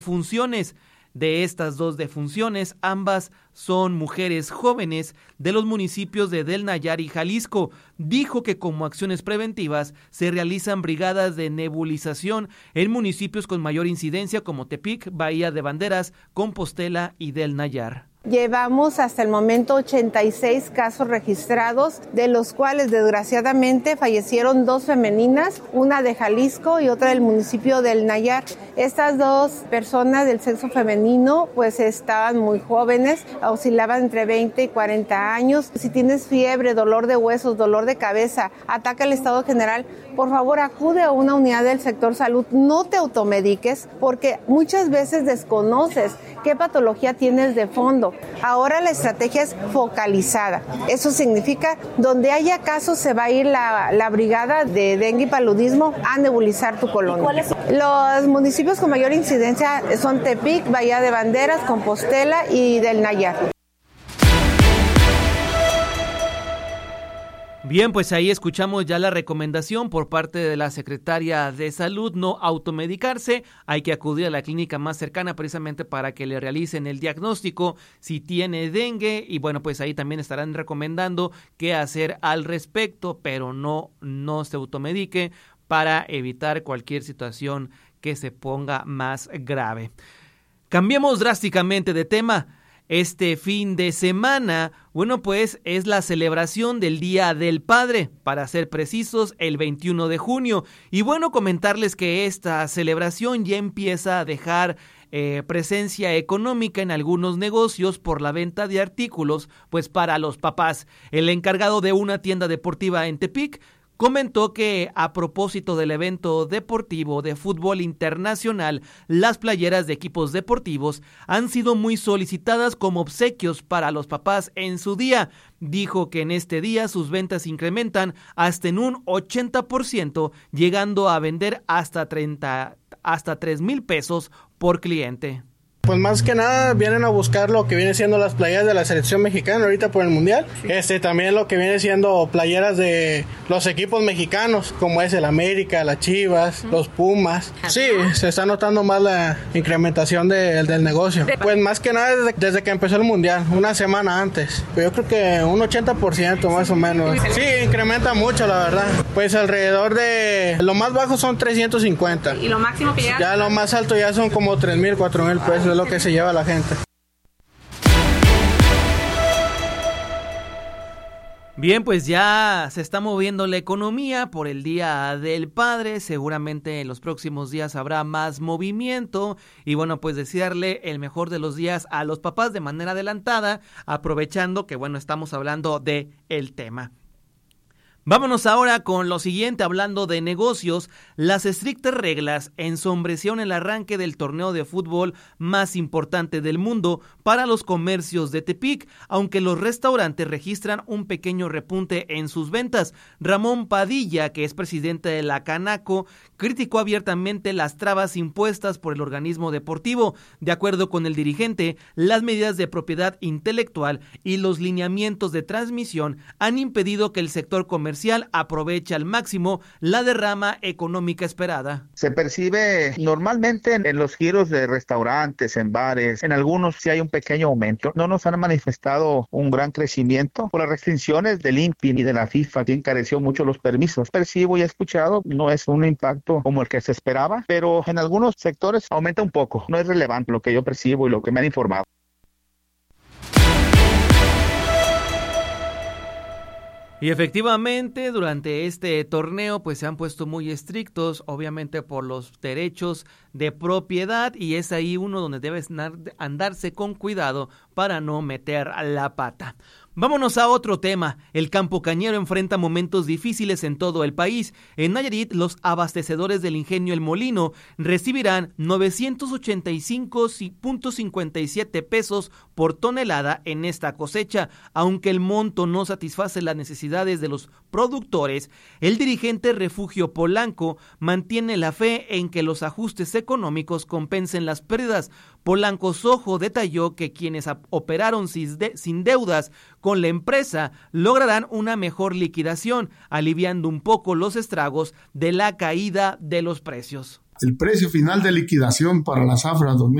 funciones. De estas 2 defunciones, ambas son mujeres jóvenes de los municipios de Del Nayar y Jalisco. Dijo que como acciones preventivas se realizan brigadas de nebulización en municipios con mayor incidencia como Tepic, Bahía de Banderas, Compostela y Del Nayar. Llevamos hasta el momento 86 casos registrados, de los cuales desgraciadamente fallecieron 2 femeninas, una de Jalisco y otra del municipio del Nayar. Estas 2 personas del sexo femenino pues estaban muy jóvenes, oscilaban entre 20 y 40 años. Si tienes fiebre, dolor de huesos, dolor de cabeza, ataque al estado general, por favor acude a una unidad del sector salud, no te automediques porque muchas veces desconoces qué patología tienes de fondo. Ahora la estrategia es focalizada. Eso significa, donde haya casos se va a ir la brigada de dengue y paludismo a nebulizar tu colonia. Los municipios con mayor incidencia son Tepic, Bahía de Banderas, Compostela y Del Nayar. Bien, pues ahí escuchamos ya la recomendación por parte de la Secretaria de Salud, no automedicarse, hay que acudir a la clínica más cercana precisamente para que le realicen el diagnóstico si tiene dengue y bueno, pues ahí también estarán recomendando qué hacer al respecto, pero no se automedique para evitar cualquier situación que se ponga más grave. Cambiemos drásticamente de tema. Este fin de semana, bueno, pues es la celebración del Día del Padre, para ser precisos, el 21 de junio. Y bueno, comentarles que esta celebración ya empieza a dejar presencia económica en algunos negocios por la venta de artículos, pues para los papás. El encargado de una tienda deportiva en Tepic comentó que a propósito del evento deportivo de fútbol internacional, las playeras de equipos deportivos han sido muy solicitadas como obsequios para los papás en su día. Dijo que en este día sus ventas incrementan hasta en un 80%, llegando a vender hasta 3,000 pesos por cliente. Pues más que nada vienen a buscar lo que viene siendo las playeras de la selección mexicana ahorita por el mundial. También lo que viene siendo playeras de los equipos mexicanos, como es el América, las Chivas, los Pumas. Sí, se está notando más la incrementación del negocio. Pues más que nada desde que empezó el mundial, una semana antes. Pues yo creo que un 80% más o menos. Sí, incrementa mucho la verdad. Pues alrededor de, lo más bajo son 350. ¿Y lo máximo que llega? Ya lo más alto ya son como 3,000, 4,000 pesos. Es lo que se lleva la gente. Bien, pues ya se está moviendo la economía por el Día del Padre, seguramente en los próximos días habrá más movimiento y bueno, pues desearle el mejor de los días a los papás de manera adelantada, aprovechando que bueno, estamos hablando de el tema. Vámonos ahora con lo siguiente, hablando de negocios. Las estrictas reglas ensombrecieron el arranque del torneo de fútbol más importante del mundo para los comercios de Tepic, aunque los restaurantes registran un pequeño repunte en sus ventas. Ramón Padilla, que es presidente de la Canaco, criticó abiertamente las trabas impuestas por el organismo deportivo. De acuerdo con el dirigente, las medidas de propiedad intelectual y los lineamientos de transmisión han impedido que el sector comercial aproveche al máximo la derrama económica esperada. Se percibe normalmente en los giros de restaurantes, en bares, en algunos sí hay un pequeño aumento. No nos han manifestado un gran crecimiento por las restricciones del INPI y de la FIFA, que encareció mucho los permisos. Percibo y he escuchado, no es un impacto como el que se esperaba, pero en algunos sectores aumenta un poco. No es relevante lo que yo percibo y lo que me han informado. Y efectivamente, durante este torneo pues se han puesto muy estrictos, obviamente por los derechos de propiedad, y es ahí uno donde debes andarse con cuidado para no meter la pata. Vámonos a otro tema. El campo cañero enfrenta momentos difíciles en todo el país. En Nayarit, los abastecedores del ingenio El Molino recibirán 985.57 pesos por tonelada en esta cosecha. Aunque el monto no satisface las necesidades de los productores, el dirigente Refugio Polanco mantiene la fe en que los ajustes económicos compensen las pérdidas. Polanco Sojo detalló que quienes operaron sin deudas con la empresa lograrán una mejor liquidación, aliviando un poco los estragos de la caída de los precios. El precio final de liquidación para la zafra